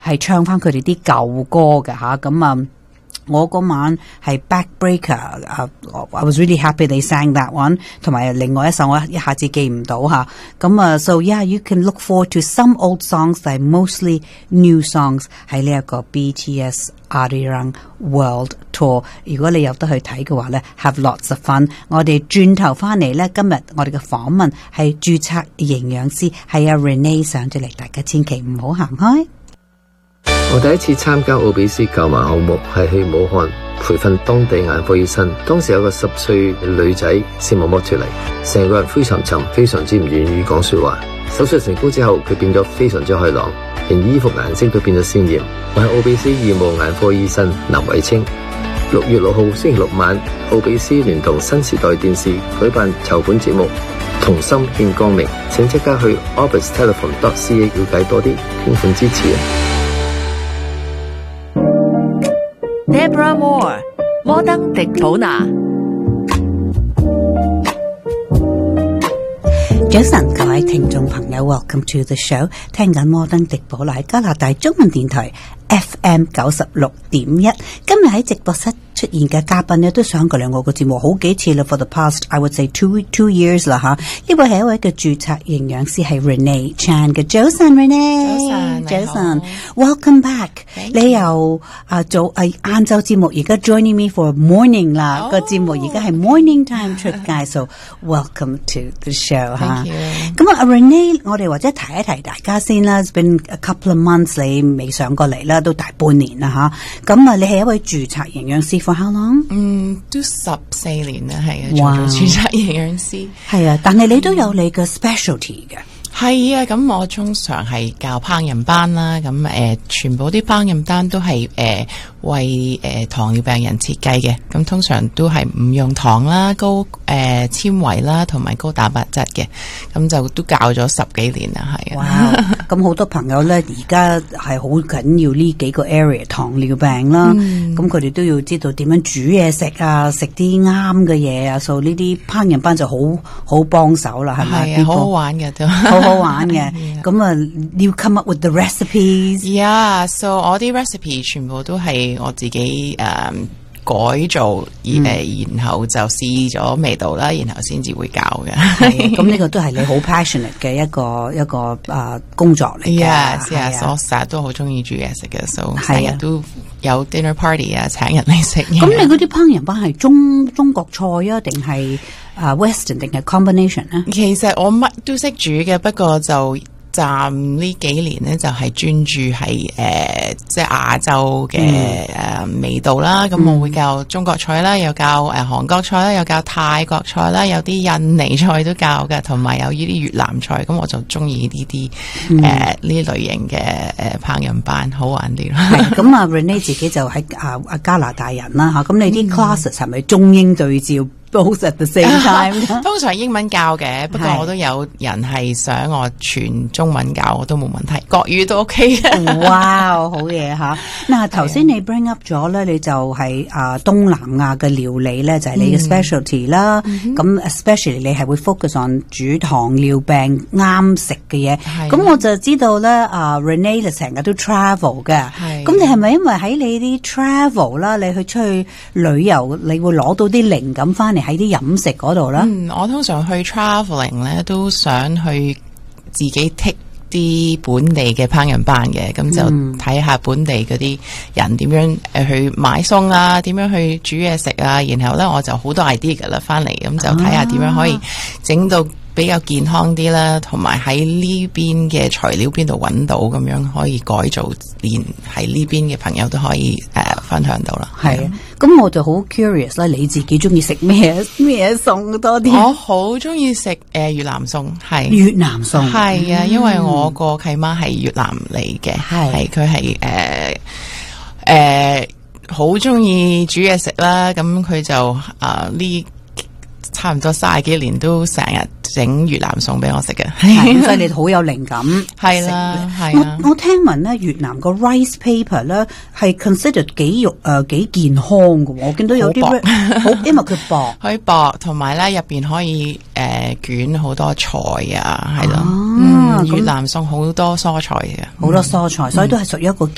係唱翻佢哋啲舊歌嘅吓，咁啊。我嗰晚係 Backbreaker，I was really happy they sang that one， 同埋另外一首我一下子記唔到吓，咁啊 so yeah you can look forward to some old songs that are mostly new songs 喺呢一個 BTS Arirang World Tour， 如果你有得去睇嘅話咧 have lots of fun。 我哋轉頭翻嚟咧，今日我哋嘅訪問係註冊營養師，係阿 Renee 上咗嚟，大家千祈唔好行開。 我第一次參加奧比斯購買項目係去武漢培訓當地眼科醫生，當時有個10歲嘅女仔視網膜脫離，成個人灰沉沉，非常之唔願意講說話。手術成功之後，佢變咗非常之開朗，連衣服顏色都變咗鮮豔。我係奧比斯義務眼科醫生林偉清。6月6號星期六晚，奧比斯聯同新時代電視舉辦籌款節目同心獻光明，請即刻去 orbistelephone.ca 了解多啲，捐款支持啊 Deborah Moore 摩登迪普拿。 早晨，各位聽眾朋友 ，Welcome to the show， 聽緊摩登迪普拿喺加拿大中文電台 FM 96.1。今日喺直播室出現嘅嘉賓咧，都上過兩個節目好幾次啦。For the past, I would say two years 啦吓。呢位係一位嘅註冊營養師，係 Renee Chan 嘅。早晨 Renee， 早晨 ，Welcome back。你又做晏晝節目，而家 joining me for morning 啦。個節目而家係 morning time 出街，so welcome to the show 吓。咁啊 Renee， 我哋或者提一提大家先啦。It's been a couple of months， 你未上過嚟啦，都大半年啦吓。咁啊，你係一位註冊營養師 for how long？ 都14年啦，係啊，做咗註冊營養師。係啊，但係你都有你嘅 specialty 嘅。 係啊，咁我通常係教烹飪班啦，咁全部啲烹飪單都係為糖尿病人設計嘅，咁通常都係唔用糖啦，高纖維啦，同埋高蛋白質嘅，咁就都教咗10幾年啦，係啊。 哇！咁好多朋友咧，而家係好緊要呢幾個 area 糖尿病啦，咁佢哋都要知道點樣煮嘢食啊，食啲啱嘅嘢啊，所以呢啲烹飪班就好幫手啦，係咪？ 係啊，好好玩嘅都。 好玩嘅，咁啊，要 come up with the recipes。Yeah，so 我啲 recipe 全部都係我自己改造，然後就試咗味道啦，然後先至會教嘅。 咁呢個都係你好 passionate 嘅一個工作嚟嘅。 我成日都好中意煮嘢食嘅，所以成日都有 dinner party 啊，請人嚟食嘢。 咁你嗰啲烹飪班係中國菜啊，定係Western 定係 combination 咧？ 其實我乜都識煮嘅，不過就暫呢幾年咧就係專注係即係亞洲嘅味道啦。咁我會教中國菜啦，又教韓國菜啦，又教泰國菜啦，有啲印尼菜都教嘅，同埋有呢啲越南菜。咁我就中意呢啲呢類型嘅烹飪班，好玩啲咯。 咁啊 Renee 自己就喺加拿大人啦吓，咁你啲 classes 係咪中英對照？Both at the same time 通常英文教嘅，不過我都有人係想我全中文教，我都冇問題，國語都 OK 嘅。 哇，好嘢吓！嗱，頭先你 bring up 咗咧，你就係東南亞嘅料理咧，就係你嘅 specialty 啦。咁 especially 你係會 focus on 煮糖尿病啱食嘅嘢。咁我就知道咧，Renee 就成日都 travel 嘅。咁你係咪因為喺你啲 travel 啦，你去出去旅遊，你會攞到啲靈感翻嚟？喺啲飲食嗰度啦， 我通常去 traveling 咧，都想去自己 take 啲本地嘅烹飪班嘅，咁就睇下本地嗰啲人點樣去買餸啊，點樣去煮嘢食啊，然後咧我就好多 idea 噶啦，翻嚟咁就睇下點樣可以整到比較健康啲啦，同埋喺呢邊嘅材料邊度揾到，咁樣可以改造，連喺呢邊嘅朋友都可以分享到啦。 係啊，咁我就好 curious 啦，你自己中意食咩餸多啲？ 我好中意食越南餸，係越南餸， 係啊，因為我個契媽係越南嚟嘅，係佢係好中意煮嘢食啦，咁佢就呢差唔多30幾年都成日整越南餸俾我食嘅， 所以你好有靈感。係啦，係啊。我聽聞咧，越南個 rice paper 咧係 considered 幾健康嘅，我見到有啲好，因為佢薄， 可以薄，同埋咧入邊可以捲好多菜啊，係咯。越南餸好多蔬菜嘅， 好多蔬菜，所以都係屬於一個